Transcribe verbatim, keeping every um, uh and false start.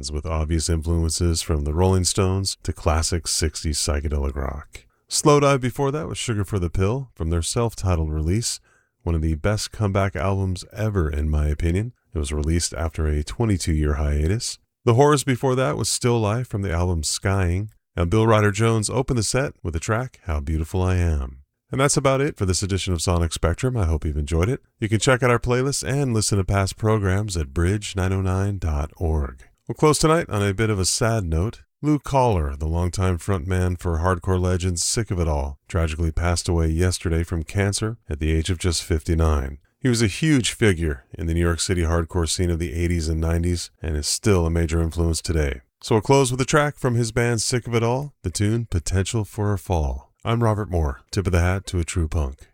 bands with obvious influences from the Rolling Stones to classic sixties psychedelic rock. Slowdive before that was Sugar for the Pill from their self-titled release, one of the best comeback albums ever in my opinion. It was released after a twenty-two-year hiatus. The Horrors before that was Still Life from the album Skying, and Bill Ryder Jones opened the set with the track How Beautiful I Am. And that's about it for this edition of Sonic Spectrum. I hope you've enjoyed it. You can check out our playlist and listen to past programs at bridge nine oh nine dot org. We'll close tonight on a bit of a sad note. Lou Collar, the longtime frontman for hardcore legends Sick of It All, tragically passed away yesterday from cancer at the age of just fifty-nine. He was a huge figure in the New York City hardcore scene of the eighties and nineties and is still a major influence today. So we'll close with a track from his band Sick of It All, the tune Potential for a Fall. I'm Robert Moore, tip of the hat to a true punk.